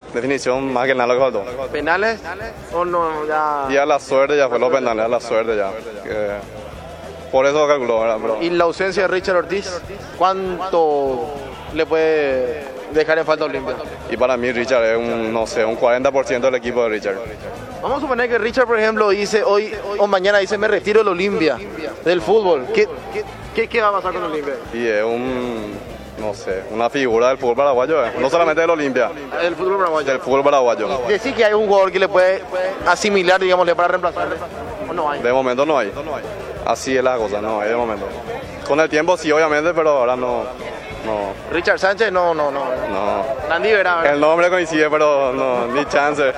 Definición más que nada lo que faltó. ¿Penales o no? Y a la suerte ya fue los penales, a la suerte ya. Por eso calculó, ¿verdad? Pero... ¿Y la ausencia de Richard Ortiz? ¿Cuánto le puede dejar en falta a Olimpia? Y para mí Richard es un 40% del equipo de Richard. Vamos a suponer que Richard, por ejemplo, dice hoy o mañana dice me retiro del Olimpia, del fútbol. ¿Qué va a pasar con Olimpia? Y es una figura del fútbol paraguayo, no solamente del Olimpia. Del fútbol paraguayo. Del fútbol paraguayo. Decir que hay un jugador que le puede asimilar, digámosle, para reemplazarle. ¿O no hay? De momento no hay. Así es la cosa, no hay de momento. Con el tiempo sí, obviamente, pero ahora no. Richard Sánchez, no. Landy Vera, ¿verdad? El nombre coincide, pero no, ni chance.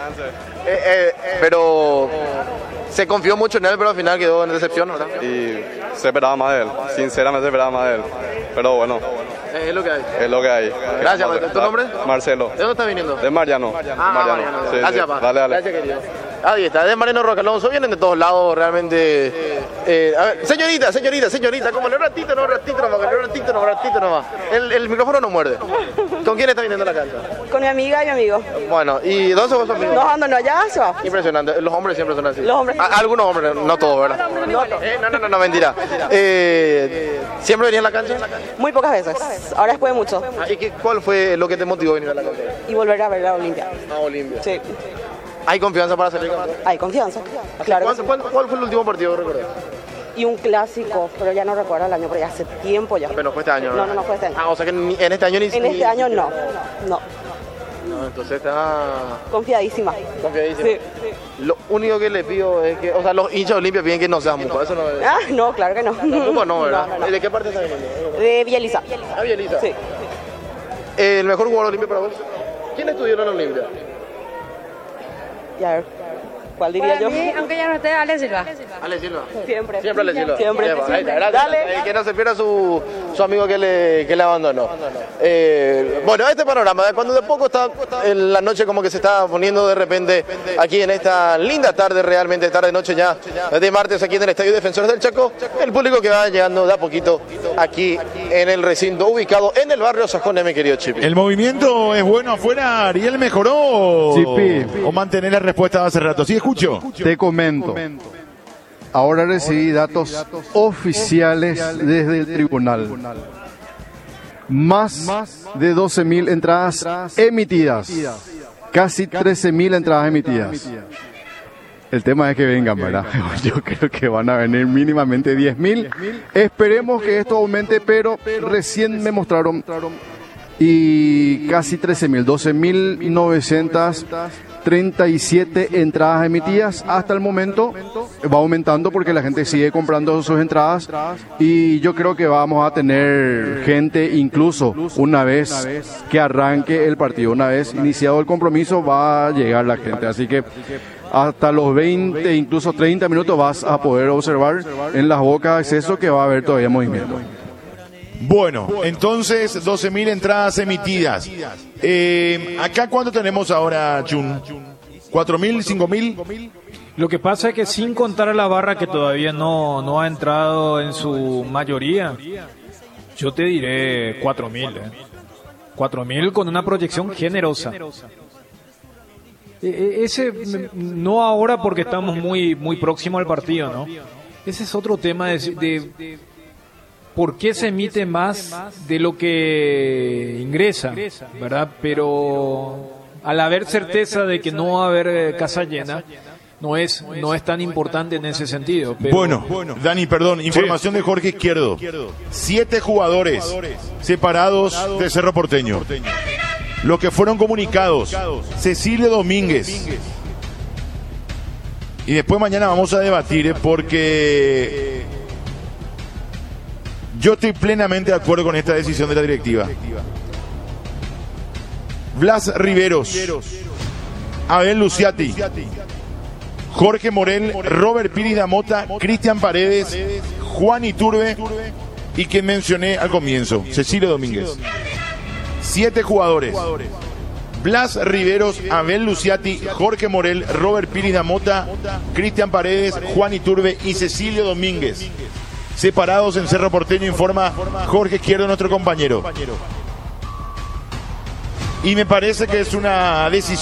Pero se confió mucho en él, pero al final quedó en decepción, ¿verdad? Y se esperaba más de él, sinceramente se esperaba más de él. Pero bueno. Es lo que hay. Es lo que hay. Gracias, ¿tu nombre? Marcelo. ¿De dónde estás viniendo? De Mariano. Mariano. Sí, gracias, sí. pa. Dale. Gracias, querido. Ahí está, de Mariano Roca Alonso, vienen de todos lados, realmente. A ver, señorita, como un ratito nomás. El micrófono no muerde. ¿Con quién está viniendo la cancha? Con mi amiga y mi amigo. Bueno, ¿y dónde son sus amigos? Nos andan allá, se va. Impresionante, los hombres siempre son así. Los hombres. Algunos hombres, no todos, ¿verdad? No, mentira. ¿Siempre venías a la cancha? Muy pocas veces, ahora después de mucho. ¿Y cuál fue lo que te motivó a venir a la cancha? Y volver a ver la Olimpia. A Olimpia. Sí. ¿Hay confianza para salir campeón? Hay confianza, claro. ¿Cuál fue el último partido que recordás? Y un clásico, pero ya no recuerdo el año, pero ya hace tiempo ya. Pero no fue este año, ¿no? No fue este año. O sea que en este año ni... En este año no. Entonces está... Confiadísima. Sí. Lo único que le pido es que... O sea, los hinchas de Olimpia piden que no seas mufa, eso no es... No, claro que no. Tampoco no, ¿verdad? No. ¿De qué parte está viniendo? De Bieliza. Bieliza. Sí. ¿El mejor jugador de Olimpia para vos? ¿Quién estudió en la Olimpia? Y a ver, ¿cuál diría yo? Mí, aunque ya no esté, Ale Silva. Ale Silva. Siempre. Ale Silva. Siempre. Ahí está, gracias. Dale. Que no se pierda su amigo que le abandonó. Bueno, este panorama, cuando de poco está en la noche como que se está poniendo de repente aquí en esta linda tarde, realmente tarde-noche ya, de martes aquí en el Estadio Defensores del Chaco, el público que va llegando de a poquito aquí en el recinto ubicado en el barrio Sajone, mi querido Chipi. ¿El movimiento es bueno afuera? ¿Ariel mejoró? Chipi. ¿O mantener la respuesta de hace rato? Sí, escucho. Te comento. Ahora recibí datos oficiales desde el tribunal. Más de 12.000 entradas emitidas. Casi 13.000 entradas emitidas. El tema es que vengan, ¿verdad? Yo creo que van a venir mínimamente 10.000. Esperemos que esto aumente, pero recién me mostraron y casi 13.000, 12.937 entradas emitidas hasta el momento. Va aumentando porque la gente sigue comprando sus entradas y yo creo que vamos a tener gente incluso una vez que arranque el partido, una vez iniciado el compromiso va a llegar la gente, así que hasta los 20, incluso 30 minutos vas a poder observar en las bocas de acceso que va a haber todavía movimiento. Bueno, entonces 12.000 entradas emitidas. ¿Acá cuánto tenemos ahora, Chun? ¿4.000, 5.000? Lo que pasa es que sin contar a la barra que todavía no ha entrado en su mayoría, yo te diré 4.000. 4.000 con una proyección generosa. Ese no ahora porque estamos muy próximo al partido, ¿no? Ese es otro tema de por qué se emite más de lo que ingresa, ¿verdad? Pero al haber certeza de que no va a haber casa llena, no es tan importante en ese sentido. Pero... Bueno, Dani, perdón, información de Jorge Izquierdo. 7 jugadores separados de Cerro Porteño. Los que fueron comunicados: Cecilio Domínguez. Y después mañana vamos a debatir, porque yo estoy plenamente de acuerdo con esta decisión de la directiva. Blas Riveros, Abel Luciati, Jorge Morel, Robert Piri Damota, Cristian Paredes, Juan Iturbe y quien mencioné al comienzo, Cecilio Domínguez. 7 jugadores: Blas Riveros, Abel Luciati, Jorge Morel, Robert Piri Damota, Cristian Paredes, Juan Iturbe y Cecilio Domínguez. Separados en Cerro Porteño, informa Jorge Izquierdo, nuestro compañero. Y me parece que es una decisión